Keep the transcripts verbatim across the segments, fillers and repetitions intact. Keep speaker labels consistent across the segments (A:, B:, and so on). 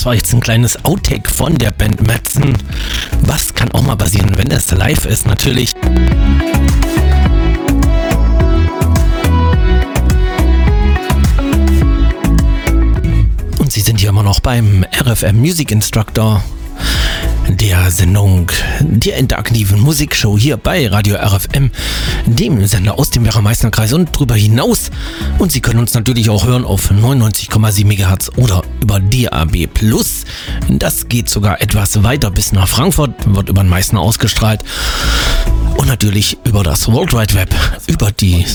A: war jetzt ein kleines Outtake von der Band Matzen. Was kann auch mal passieren, wenn es live ist, natürlich. Und Sie sind hier immer noch beim R F M Music Instructor, der Sendung der interaktiven Musikshow hier bei Radio R F M, dem Sender aus dem Werra-Meißner-Kreis und darüber hinaus. Und Sie können uns natürlich auch hören auf neunundneunzig Komma sieben Megahertz oder über D A B plus. Das geht sogar etwas weiter bis nach Frankfurt, wird über den Meißner ausgestrahlt. Und natürlich über das World Wide Web, über die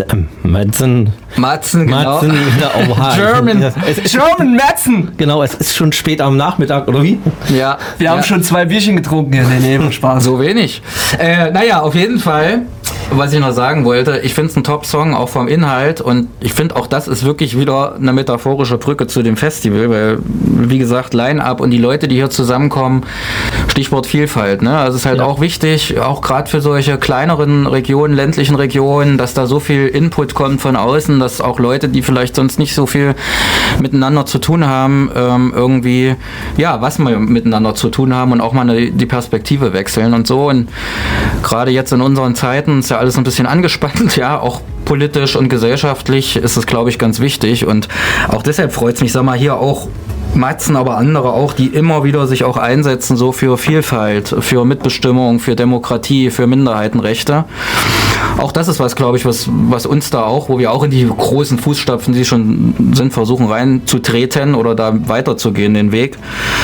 B: Matzen.
C: Matzen, genau.
B: Matzen, oh,
C: German, German Matzen.
B: Genau, es ist schon spät am Nachmittag, oder wie?
C: Ja.
D: Wir
C: ja.
D: haben schon zwei Bierchen getrunken hier. Nee, nee, Spaß.
C: So wenig. Äh, naja, auf jeden Fall, was ich noch sagen wollte, ich finde es ein Top-Song, auch vom Inhalt. Und ich finde auch, das ist wirklich wieder eine metaphorische Brücke zu dem Festival, weil, wie gesagt, Line-Up und die Leute, die hier zusammenkommen, Stichwort Vielfalt. Ne? Also es ist halt ja. auch wichtig, auch gerade für solche kleineren Regionen, ländlichen Regionen, dass da so viel Input kommt von außen, dass auch Leute, die vielleicht sonst nicht so viel miteinander zu tun haben, ähm, irgendwie, ja, was wir miteinander zu tun haben und auch mal eine, die Perspektive wechseln und so. Und gerade jetzt in unseren Zeiten ist ja alles ein bisschen angespannt, ja, auch politisch und gesellschaftlich ist es, glaube ich, ganz wichtig. Und auch deshalb freut es mich, sag mal, hier auch Matzen, aber andere auch, die immer wieder sich auch einsetzen, so für Vielfalt, für Mitbestimmung, für Demokratie, für Minderheitenrechte. Auch das ist was, glaube ich, was, was uns da auch, wo wir auch in die großen Fußstapfen, die schon sind, versuchen reinzutreten oder da weiterzugehen, den Weg.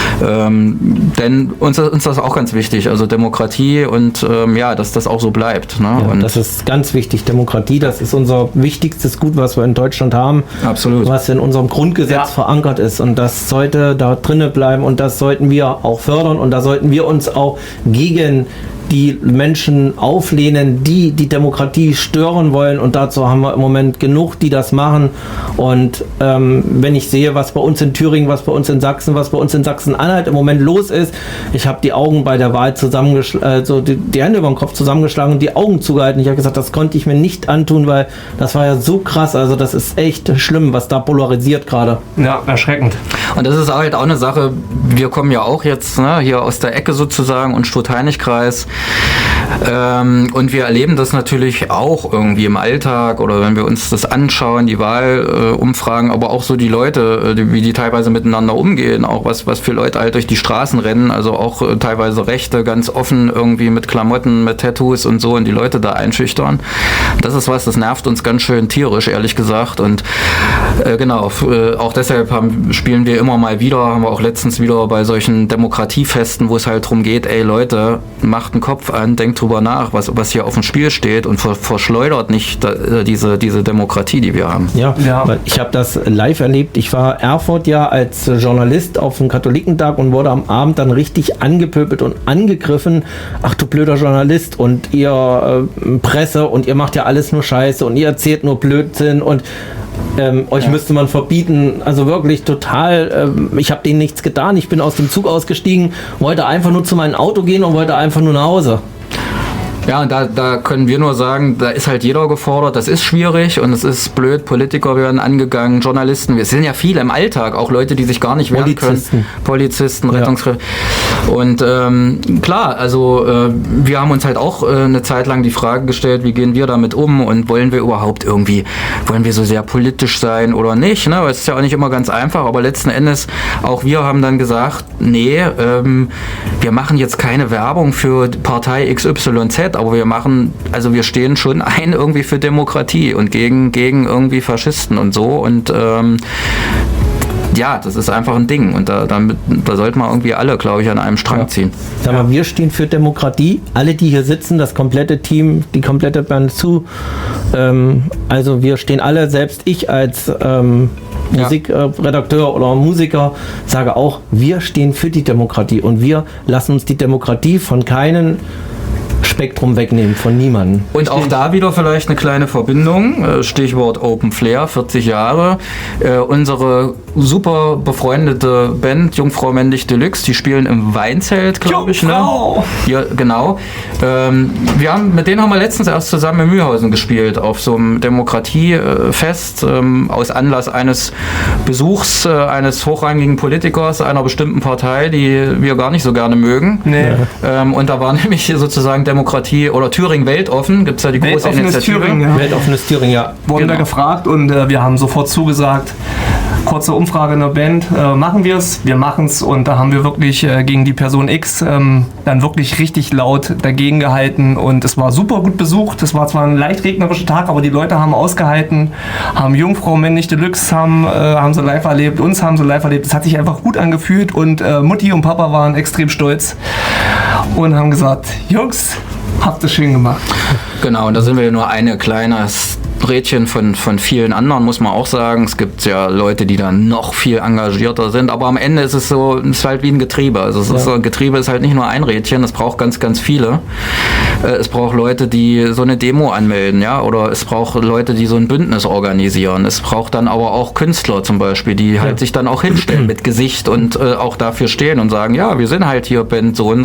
C: Ähm, denn uns, uns das auch ganz wichtig, also Demokratie und ähm, ja, dass das auch so bleibt. Ne?
B: Ja,
C: und
B: das ist ganz wichtig. Demokratie, das ist unser wichtigstes Gut, was wir in Deutschland haben.
C: Absolut.
B: Was in unserem Grundgesetz ja. verankert ist. Und das sollte da drinnen bleiben und das sollten wir auch fördern und da sollten wir uns auch gegen die Menschen auflehnen, die die Demokratie stören wollen, und dazu haben wir im Moment genug, die das machen. Und ähm, wenn ich sehe, was bei uns in Thüringen, was bei uns in Sachsen, was bei uns in Sachsen-Anhalt im Moment los ist, ich habe die Augen bei der Wahl zusammengeschlagen, äh, so die, die Hände über den Kopf zusammengeschlagen und die Augen zugehalten. Ich habe gesagt, das konnte ich mir nicht antun, weil das war ja so krass, also das ist echt schlimm, was da polarisiert gerade.
D: Ja, erschreckend.
C: Und das ist halt auch eine Sache, wir kommen ja auch jetzt ne, hier aus der Ecke sozusagen und Stutt-Heinig-Kreis. Ähm, und wir erleben das natürlich auch irgendwie im Alltag oder wenn wir uns das anschauen, die Wahlumfragen, äh, aber auch so die Leute, äh, die, wie die teilweise miteinander umgehen, auch was, was für Leute halt durch die Straßen rennen, also auch äh, teilweise Rechte ganz offen irgendwie mit Klamotten, mit Tattoos und so und die Leute da einschüchtern. Das ist was, das nervt uns ganz schön tierisch, ehrlich gesagt. Und äh, genau, äh, auch deshalb haben, spielen wir immer mal wieder, haben wir auch letztens wieder bei solchen Demokratiefesten, wo es halt darum geht, ey Leute, macht einen Kopf an, denkt drüber nach, was, was hier auf dem Spiel steht und ver, verschleudert nicht da, diese, diese Demokratie, die wir haben.
B: Ja, ja. Ich habe das live erlebt. Ich war Erfurt ja als Journalist auf dem Katholikentag und wurde am Abend dann richtig angepöbelt und angegriffen. Ach du blöder Journalist und ihr äh, Presse und ihr macht ja alles nur Scheiße und ihr erzählt nur Blödsinn und Ähm, euch ja. müsste man verbieten, also wirklich total, ähm, ich habe denen nichts getan, ich bin aus dem Zug ausgestiegen, wollte einfach nur zu meinem Auto gehen und wollte einfach nur nach Hause.
C: Ja, und da, da können wir nur sagen, da ist halt jeder gefordert, das ist schwierig und es ist blöd, Politiker werden angegangen, Journalisten, wir sind ja viele im Alltag, auch Leute, die sich gar nicht wehren
B: Polizisten.
C: können, Polizisten, Rettungskräfte. Ja. Und ähm, klar, also äh, wir haben uns halt auch äh, eine Zeit lang die Frage gestellt, wie gehen wir damit um und wollen wir überhaupt irgendwie, wollen wir so sehr politisch sein oder nicht, ne? Es ist ja auch nicht immer ganz einfach, aber letzten Endes, auch wir haben dann gesagt, nee, ähm, wir machen jetzt keine Werbung für Partei X Y Z, aber wir machen, also wir stehen schon ein irgendwie für Demokratie und gegen, gegen irgendwie Faschisten und so und ähm, ja, das ist einfach ein Ding und da, damit, da sollten wir irgendwie alle, glaube ich, an einem Strang
B: ja.
C: ziehen.
B: Sag mal, wir stehen für Demokratie, alle, die hier sitzen, das komplette Team, die komplette Band zu, ähm, also wir stehen alle, selbst ich als ähm, Musikredakteur ja. oder Musiker sage auch, wir stehen für die Demokratie und wir lassen uns die Demokratie von keinen Spektrum wegnehmen von niemandem.
C: Und auch da wieder vielleicht eine kleine Verbindung, äh, Stichwort Open Flair, vierzig Jahre. Äh, unsere super befreundete Band Jungfrau Männlich Deluxe, die spielen im Weinzelt, glaube ich. Ne? Ja, genau. Ähm, wir haben, mit denen haben wir letztens erst zusammen in Mühlhausen gespielt, auf so einem Demokratiefest, ähm, aus Anlass eines Besuchs äh, eines hochrangigen Politikers einer bestimmten Partei, die wir gar nicht so gerne mögen.
D: Nee.
C: Ähm, und da war nämlich sozusagen Demokratie oder Thüringen weltoffen, gibt es ja die große
D: Weltoffenes
C: Initiative.
D: Thüringen, ja.
B: Weltoffenes Thüringen, ja.
D: Wurden
C: Genau.
D: wir gefragt und äh, wir haben sofort zugesagt. Kurze Umfrage in der Band, äh, machen wir es, wir machen es und da haben wir wirklich äh, gegen die Person X ähm, dann wirklich richtig laut dagegen gehalten und es war super gut besucht. Es war zwar ein leicht regnerischer Tag, aber die Leute haben ausgehalten, haben Jungfrau Männlich Deluxe, haben, äh, haben sie live erlebt, uns haben sie live erlebt. Es hat sich einfach gut angefühlt und äh, Mutti und Papa waren extrem stolz und haben gesagt, Jungs, habt ihr schön gemacht.
C: Genau, und da sind wir ja nur eine kleine Rädchen von, von vielen anderen, muss man auch sagen. Es gibt ja Leute, die dann noch viel engagierter sind, aber am Ende ist es so, es ist halt wie ein Getriebe. Also es ist so, ein Getriebe ist halt nicht nur ein Rädchen, es braucht ganz, ganz viele. Es braucht Leute, die so eine Demo anmelden, ja, oder es braucht Leute, die so ein Bündnis organisieren. Es braucht dann aber auch Künstler zum Beispiel, die halt sich dann auch hinstellen mit Gesicht und äh, auch dafür stehen und sagen, ja, wir sind halt hier Band so und